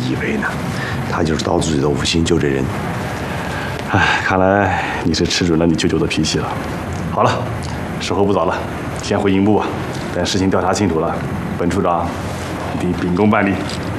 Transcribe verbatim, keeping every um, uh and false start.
以为呢？他就是刀子嘴豆腐心，就这人。 哎，看来你是吃准了你舅舅的脾气了。好了，时候不早了，先回营部吧。等事情调查清楚了，本处长得秉公办理。